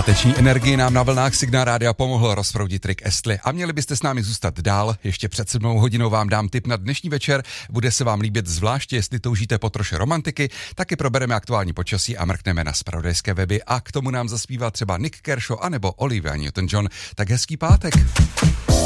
Páteční energii nám na vlnách Signál Rádia pomohl rozproudit Rick Astley a měli byste s námi zůstat dál. Ještě před 7 hodinou vám dám tip na dnešní večer. Bude se vám líbit zvláště, jestli toužíte po troše romantiky, taky probereme aktuální počasí a mrkneme na zpravodajské weby a k tomu nám zaspívá třeba Nick Kershaw anebo Olivia Newton-John. Tak hezký pátek.